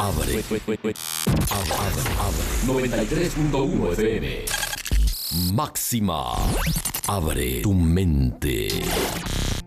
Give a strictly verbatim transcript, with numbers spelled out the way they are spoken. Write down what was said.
Abre. Abre, abre, abre. noventa y tres punto uno F M. Máxima. Abre tu mente.